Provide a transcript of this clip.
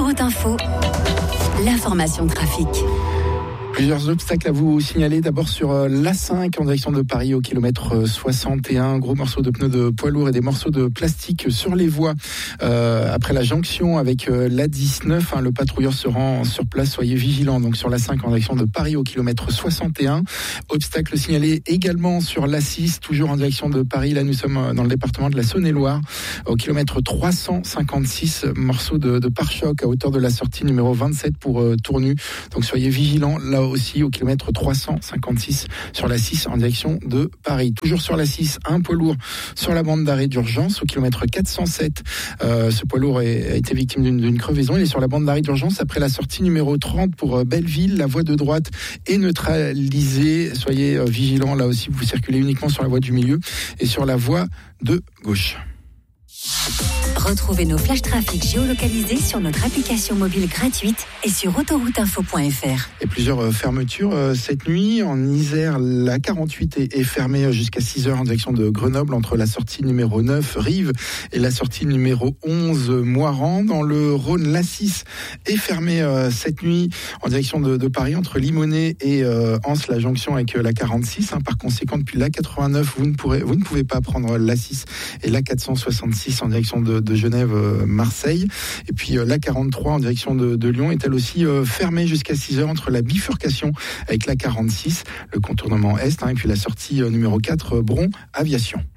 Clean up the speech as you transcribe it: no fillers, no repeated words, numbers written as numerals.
Autoroute Info, l'information trafic. Plusieurs obstacles à vous signaler. D'abord sur l'A5 en direction de Paris au kilomètre 61. Gros morceaux de pneus de poids lourds et des morceaux de plastique sur les voies. Après la jonction avec l'A19, le patrouilleur se rend sur place. Soyez vigilants. Donc sur l'A5 en direction de Paris au kilomètre 61. Obstacle signalé également sur l'A6, toujours en direction de Paris. Là, nous sommes dans le département de la Saône-et-Loire au kilomètre 356. Morceaux de pare-choc à hauteur de la sortie numéro 27 pour Tournu. Donc soyez vigilants là aussi au kilomètre 356 sur la 6 en direction de Paris. Toujours sur la 6, un poids lourd sur la bande d'arrêt d'urgence au kilomètre 407. Ce poids lourd a été victime d'une crevaison. Il est sur la bande d'arrêt d'urgence après la sortie numéro 30 pour Belleville. La voie de droite est neutralisée. Soyez vigilants là aussi, vous circulez uniquement sur la voie du milieu et sur la voie de gauche. Retrouvez nos flashs trafic géolocalisés sur notre application mobile gratuite et sur autorouteinfo.fr. Et plusieurs fermetures cette nuit. En Isère, la 48 est fermée jusqu'à 6h en direction de Grenoble entre la sortie numéro 9 Rive et la sortie numéro 11 Moirans. Dans le Rhône, la 6 est fermée cette nuit en direction de Paris entre Limonest et Anse, la jonction avec la 46. Par conséquent, depuis la 89, vous ne pouvez pas prendre la 6 et la 466 en direction de Genève, Marseille. Et puis la 43 en direction de Lyon est elle aussi fermée jusqu'à 6h entre la bifurcation avec la 46, le contournement Est, et puis la sortie numéro 4 Bron Aviation.